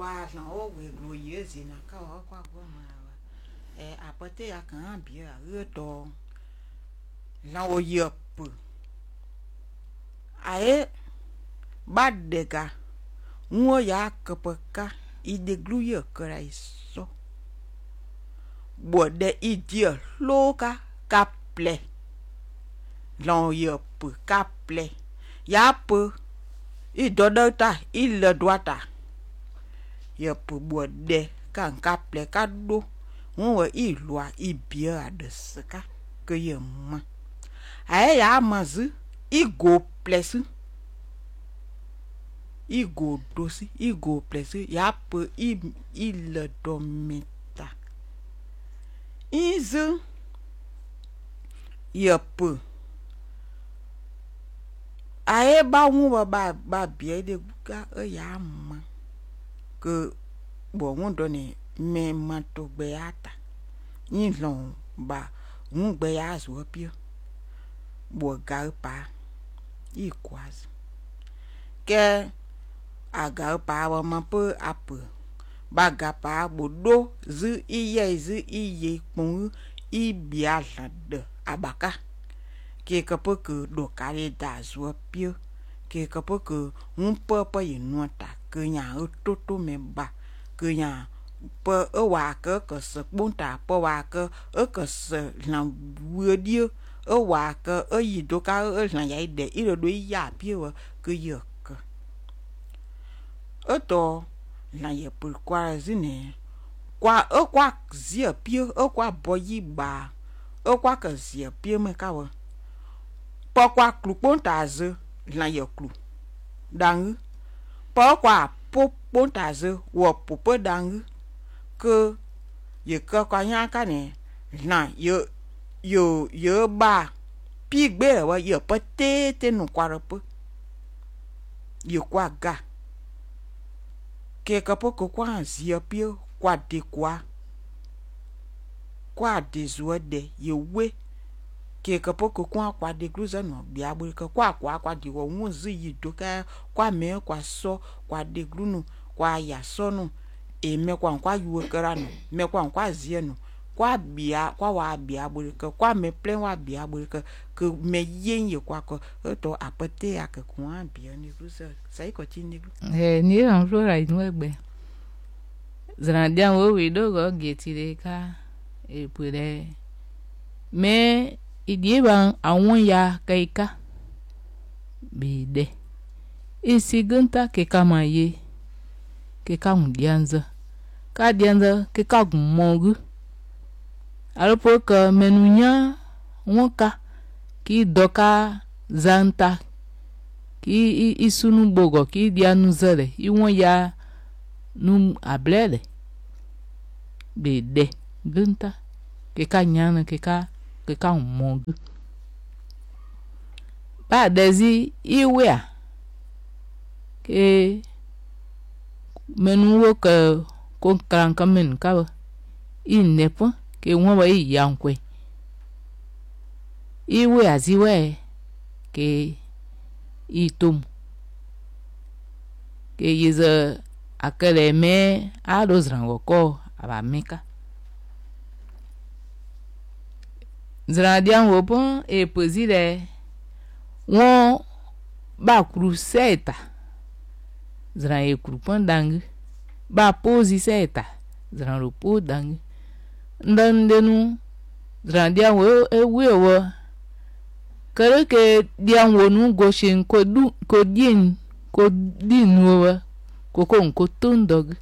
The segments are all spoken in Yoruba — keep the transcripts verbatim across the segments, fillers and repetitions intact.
wa na o we glo yezi na ka o kwa go ma e apote ya kan bi a to la o yop ae badega nwo ya kapaka ide glu ye kra iso bo de idia loka kaple la yop kaple ya pe i dodota i le doata ya pu bode kan kaple kado won i lwa i bia de saka ke ye ma ai ya mazu i go place i go dosi i go place ya pu i i le dometa izu ya pu ae ba won ba ba bia de ga ya ma ke bo won do ni me ma to gbe ata ni lon ba won gbe ya zo pio bo ga pa i kwaz ke aga pa wa ma pe apu ba ga pa bo do zu i ye zu i ye pon i bia la de abaka ke kapo ke do kare da zo pio ke kapo ke un papa ye nota ke nya to to me ba ke nya pe e wa ke ke se punta pe wa ke e ke se na wudio e wa ke e yi do ka e na ya ide i do ya pio ke ye ke e to na ye pe kwa zine kwa e kwa zia pio e kwa boyi ba e kwa ke zia pio me ka wa pokwa klu ponta ze la ye klu dang pokwa po ponta ze wo popo dang ke ye ka kwa nya ka ne na yo yo yo ba pi gbe wa ye pete te no kwara po ye kwa ga ke ka poko kwa zia pio kwa de kwa kwa de zo de ye we ke ka poko kwa kwa de cruise no bia gbe ka kwa kwa kwa de wo won zi yi do ka kwa me kwa so kwa de gru no kwa ya so no e me kwa kwa yu kara no me kwa kwa zie no kwa bia kwa wa bia gbe ka kwa me plan wa bia gbe ka ke me yen ye kwa ko to apete ya ka kwa bia ni cruise sai ko ti ni eh ni ran flora inu egbe zrandia wo we do go getire ka e pure me idieba awon ya kaika bide isi gunta ke kama ye ke kamu dianza ka dianza ke ka gumogu alpo ka menunya wonka ki doka zanta ki isunu bogo ki dianu zere iwon ya num ablele bide gunta ke ka nyana ke ka ke ka mongu ba dezi iwe a ke menu wo ke ko kran kamen ka inepo ke won ba yankwe iwe aziwe ke itum ke yiza akere me adozrango ko aba meka zradian wopon e posile won ba cruseta zran e krupon dang ba posi seta zran ro po dang ndandenu zradian wo e wewo kare ke dian wonu go shin ko du ko din ko dinwo ko ko ko tundog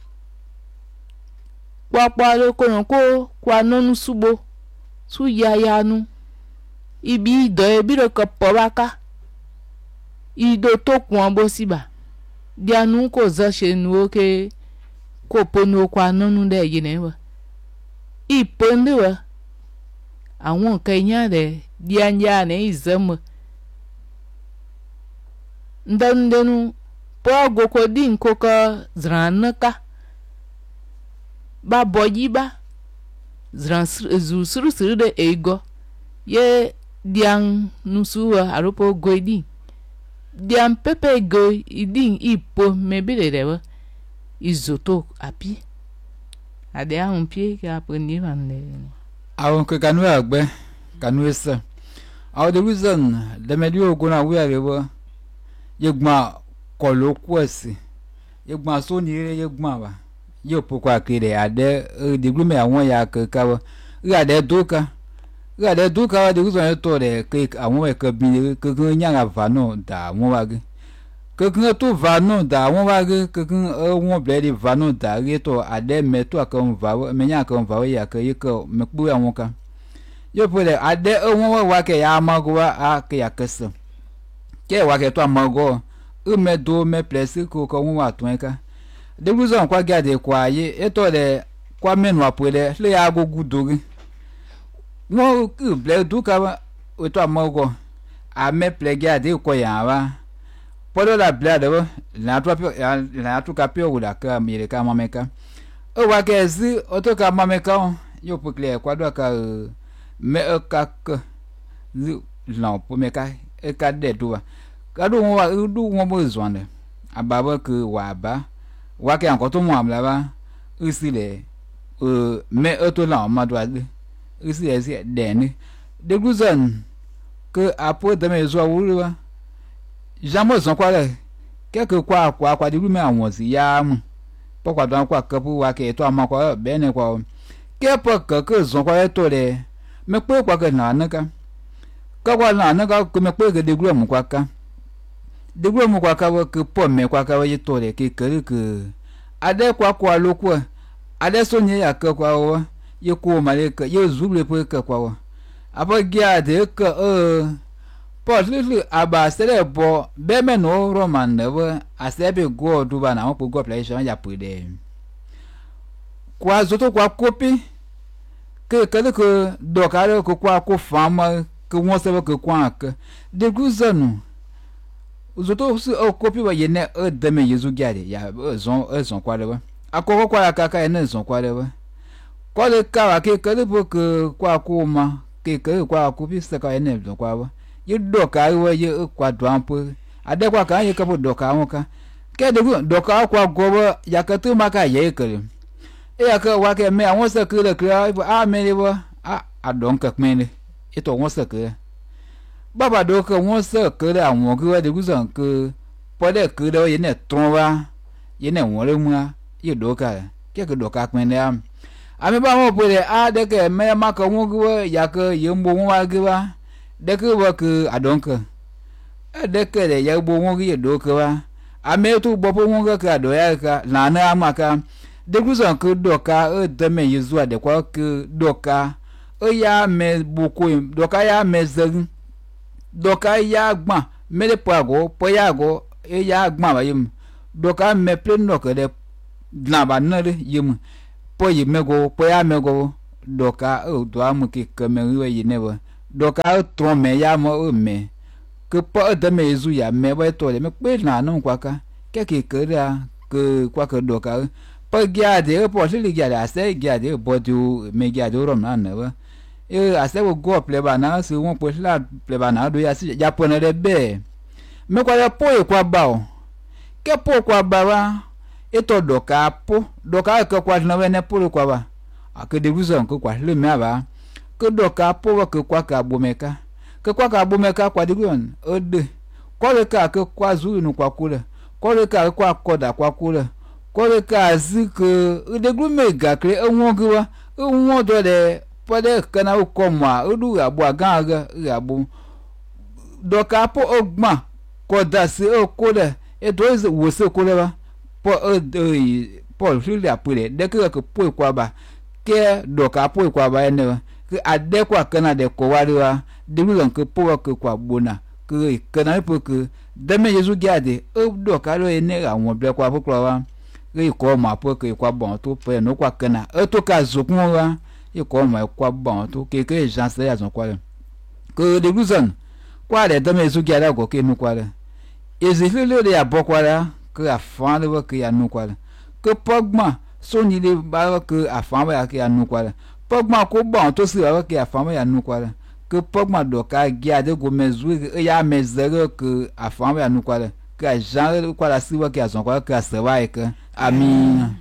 kwa kwa lo ko ko kwa nonu subo su ya ya nu ibi do e biro ko powaka ido to kun bo siba dianu ko za she nu oke ko ponu kwa nonu de yine wa iponde wa àwọn kenya de dianya ne izam ndandenu pogo ko din ko ka zranaka ba boyi ba zran zu suru suru de ego ye diang nusuwa aropo goidi diam pepe go idin ipo mebire dewa izoto api ade a un pied qui a appris vande awon ke kanu agbe kanu ese aw de reason de medio gona we arewo yegma kolo kwesi yegma so ni re yegma ba yo pokwa kire ade de glume awon ya ke ka ri ade doka ri ade doka de reason to de ke awon e ke bi ke ke nya va no da won wa ge ke ke to va no da won wa ge ke ke won ble de va no da ri to ade me to ka va me nya ka va ya ke ye ke me pu awon ka yo pole ade won wa ke ya mago a ke ya kese ke wa ke to amago u me do me place ko ko won wa tun ka de reason kwa gade kwa ye eto de kwa menu apole le ya gogu dori won ku ble du ka o to amago a me ple gade ko ya wa polo la ble de la to la to ka pe o da ka mi re ka mameka o wa ke si o to ka mameka yo po clear kwa do ka me ka ka la po me ka e ka de do ka do won wa do won bo zwane ababa ke wa ba wa ke anko to mo amla ba usi le euh me auto la ma do ade usi e si de ni de guzan que apo de me zo wuri ba jamo zon kwa le ke ke kwa kwa kwa di me awon si ya mu po kwa do kwa kapu wa ke to ama kwa be ne kwa ke po ke ke zon kwa to le me pe kwa ke na na ka ka kwa na na ka ko me pe ke de gru mu kwa ka de gru mu kwa ka wa ke po me kwa ka wa ye to le ke ke ke ade kwa kwa lo kwa ade so nye ya ke kwa wa ye ko ma le ke ye zule pe ke kwa wa apa gia de ke e po lulu aba sele bo be me no roman ne wa asebe go du ba na mo go operation ya pu de kwa zoto kwa kopi ke ke ke do ka le ko kwa ko fama ke won se ke kwa ke de guzanu zoto su o kopi wa ye ne e de me yezu gade ya zon e zon kwa le wa akoko kwa ka ka ne zon kwa le wa ko le ka wa ke ke bo ke kwa ko ma ke ke kwa ko bi se ka ne zon kwa wa ye do ka wa ye kwa do ampo ade kwa ka ye ka bo do ka won ka ke de do ka kwa go wa ya ka tu ma ka ye ke e ya ka wa ke me awon se ke le ke a me le wa a adon ka me le e to won se ke baba do ke won se ke le awon ke wa de guzan ke po de ke do ye ne tron wa ye ne won le mu a ye do ka ke ke do ka me le am ami ba mo po le a de ke me ma ka won ke ya ke ye mbo won wa ke wa de ke wa ke adon ke e de ke le ye bo won ye do ke wa ame tu bo po won ke ado ya ka na na amaka de guzan ke do ka e de me yezu ade kwa ke do ka e ya me buku do ka ya me zeng doka ya gban mele pago po ya go e ya gban ba yim doka me plane no ke de na ba na de yim po yi mego po ya mego doka o do am ke ke me we yi ne ba doka tron me ya mo o me ke po de me zu ya me ba to de me pe na no kwa ka ke ke ke ra ke kwa ke doka po gya de po li gya da se gya de bo du me gya do rom na na ba e asewo go pleba na se won po la pleba na do ya si ja pone de be me kwa ya po e kwa ba o ke po kwa ba wa e to doka po doka ke kwa na we ne po kwa ba a ke de guzan ko kwa le me aba ke doka po wa ke kwa ka bomeka ke kwa ka bomeka kwa de gun o de ko le ka ke kwa zu nu kwa kule ko le ka kwa koda kwa kule ko le ka zi ke de gru me ga kre e won ge wa e won do de pode kana ko ma odu abo aga aga abo doka po ogma ko da se o ko le e do ze wo se ko le ba po o po fili apule de ke ko po kwa ba ke doka po kwa ba ene ke ade kwa kana de ko wari wa de lu ke po ko kwa bona ke kana po ke de me yesu giade o doka lo ene awon ble kwa po wa ke ko ma po ke kwa bon to po no kwa kana e to ka zokun wa ye ko mo kwa bon to ke ke jan se ya zon kwa ke de guzan kwa de de me zu gya da go ke nu kwa e ze le le ya bo kwa la ke afan le ke ya nu kwa ke pogma so ni le ba ke afan ba ke ya nu kwa pogma ko bon to si ba ke afan ba ya nu kwa ke pogma do ka gya de go me zu e ya me zero ke afan ba ya nu kwa ke jan kwa la si wa ke zon kwa ke se wa ke Amin.